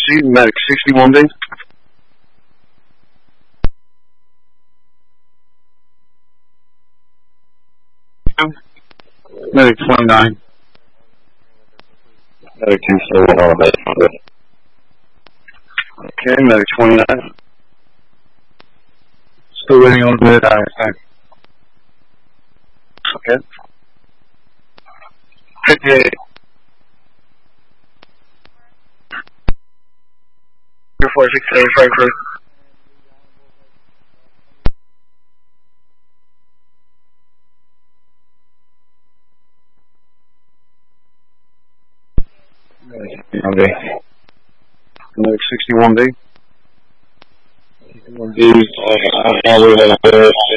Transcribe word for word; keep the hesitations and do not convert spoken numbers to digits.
emergency, medic sixty-one B. Medic twenty-nine. Medic two seven on medic. Okay, medic twenty-nine. Still waiting on the mid I think. Okay. fifty-eight. four six seven Frankfurt. Okay. Medic sixty-one B. sixty-one B. I'm probably going to